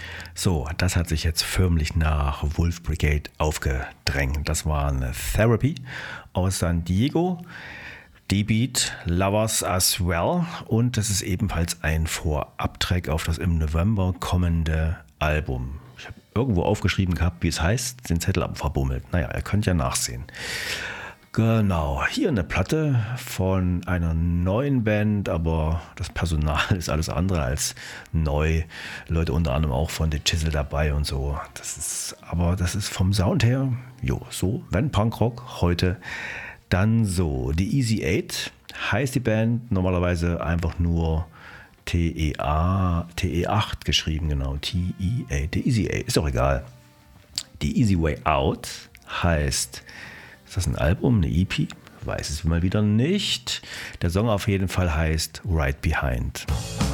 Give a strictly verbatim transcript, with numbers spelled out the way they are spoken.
So, das hat sich jetzt förmlich nach Wolf Brigade aufgedrängt. Das war eine Therapy aus San Diego. D-Beat, Lovers as Well. Und das ist ebenfalls ein Vorabtrack auf das im November kommende Album. Ich habe irgendwo aufgeschrieben gehabt, wie es heißt, den Zettel aber verbummelt. Naja, ihr könnt ja nachsehen. Genau, hier eine Platte von einer neuen Band, aber das Personal ist alles andere als neu. Leute unter anderem auch von The Chisel dabei und so. Das ist, aber das ist vom Sound her, jo, so, wenn Punkrock, heute dann so. Die Easy Eight heißt die Band, normalerweise einfach nur T E A, T E acht geschrieben, genau, T E A, die Easy Eight, ist doch egal. Die Easy Way Out heißt... Ist das ein Album, eine E P? Weiß es mal wieder nicht. Der Song auf jeden Fall heißt Right Behind.